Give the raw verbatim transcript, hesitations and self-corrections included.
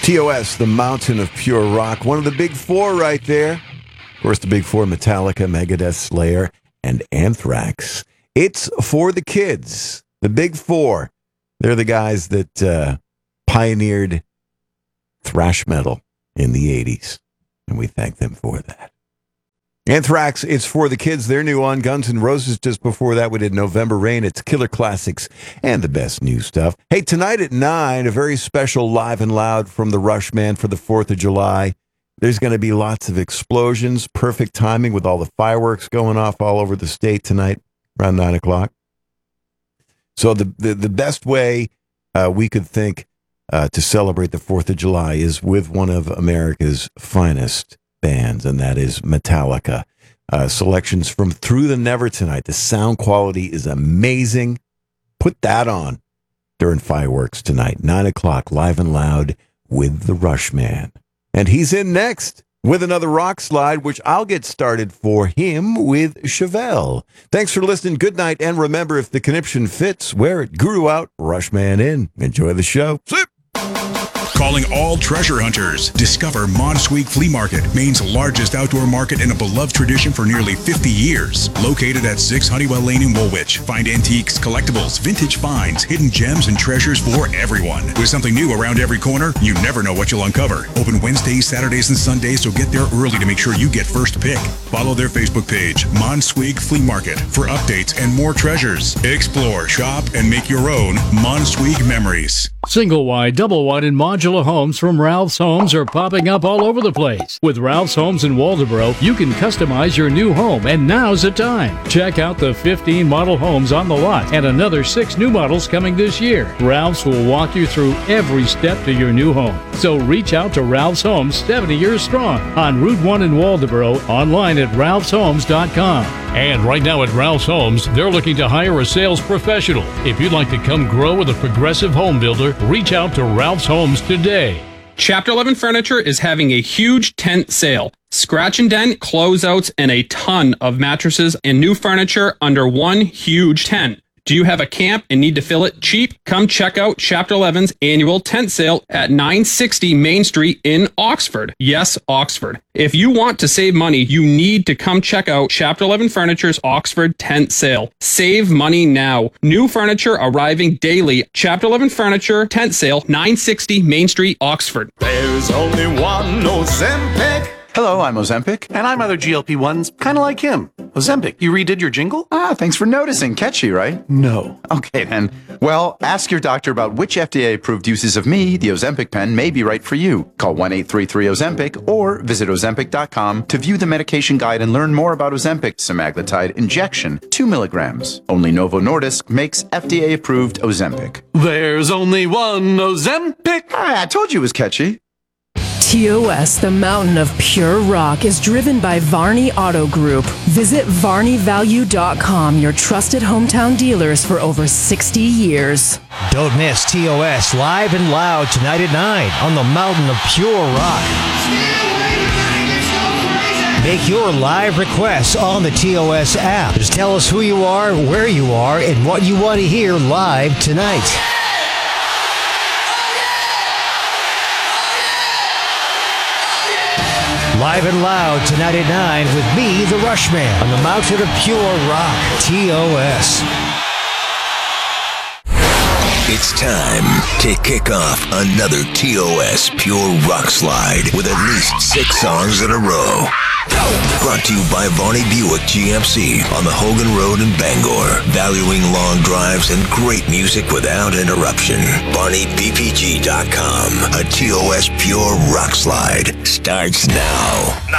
T O S, the Mountain of Pure Rock. One of the big four right there. Of course, the big four, Metallica, Megadeth, Slayer, and Anthrax. It's for the kids. The big four. They're the guys that uh, pioneered thrash metal in the eighties. And we thank them for that. Anthrax, it's for the kids. They're new on Guns N' Roses. Just before that, we did November Rain. It's Killer Classics and the best new stuff. Hey, tonight at nine, a very special Live and Loud from the Rushman for the fourth of July. There's going to be lots of explosions. Perfect timing with all the fireworks going off all over the state tonight around nine o'clock. So the, the, the best way uh, we could think uh, to celebrate the fourth of July is with one of America's finest bands, and that is Metallica. Uh, selections from Through the Never tonight. The sound quality is amazing. Put that on during fireworks tonight. nine o'clock, Live and Loud with the Rushman. And he's in next with another rock slide, which I'll get started for him with Chevelle. Thanks for listening. Good night. And remember, if the conniption fits, wear it. Guru out, Rushman in. Enjoy the show. Sleep. Calling all treasure hunters. Discover Monsweek Flea Market, Maine's largest outdoor market and a beloved tradition for nearly fifty years. Located at six Honeywell Lane in Woolwich. Find antiques, collectibles, vintage finds, hidden gems, and treasures for everyone. With something new around every corner, you never know what you'll uncover. Open Wednesdays, Saturdays, and Sundays, so get there early to make sure you get first pick. Follow their Facebook page, Monsweek Flea Market, for updates and more treasures. Explore, shop, and make your own Monsweek memories. Single wide, double wide, and modular homes from Ralph's Homes are popping up all over the place. With Ralph's Homes in Waldoboro, you can customize your new home, and now's the time. Check out the fifteen model homes on the lot and another six new models coming this year. Ralph's will walk you through every step to your new home. So reach out to Ralph's Homes, seventy years strong, on Route one in Waldoboro, online at ralphs homes dot com. And right now at Ralph's Homes, they're looking to hire a sales professional. If you'd like to come grow with a progressive home builder, reach out to Ralph's Homes today. Chapter eleven Furniture is having a huge tent sale. Scratch and dent, closeouts, and a ton of mattresses and new furniture under one huge tent. Do you have a camp and need to fill it cheap? Come check out Chapter eleven's annual tent sale at nine sixty Main Street in Oxford. Yes, Oxford. If you want to save money, you need to come check out Chapter eleven Furniture's Oxford tent sale. Save money now. New furniture arriving daily. Chapter eleven Furniture tent sale, nine sixty Main Street, Oxford. There's only one Ozempic. Hello, I'm Ozempic. And I'm other G L P ones, kind of like him. Ozempic, you redid your jingle? Ah, thanks for noticing. Catchy, right? No. Okay, then. Well, ask your doctor about which F D A-approved uses of me, the Ozempic pen, may be right for you. Call one eight three three Ozempic or visit ozempic dot com to view the medication guide and learn more about Ozempic semaglutide injection, two milligrams. Only Novo Nordisk makes F D A-approved Ozempic. There's only one Ozempic. Ah, I told you it was catchy. T O S, the Mountain of Pure Rock, is driven by Varney Auto Group. Visit varney value dot com, your trusted hometown dealers for over sixty years. Don't miss T O S Live and Loud tonight at nine on the Mountain of Pure Rock. Make your live requests on the T O S app. Just tell us who you are, where you are, and what you want to hear live tonight. Live and Loud tonight at nine with me, the Rushman, on the Mountain of Pure Rock, T O S. It's time to kick off another T O S Pure Rock Slide with at least six songs in a row. Brought to you by Varney Buick G M C on the Hogan Road in Bangor. Valuing long drives and great music without interruption. Varney B P G dot com. A T O S Pure Rock Slide starts now.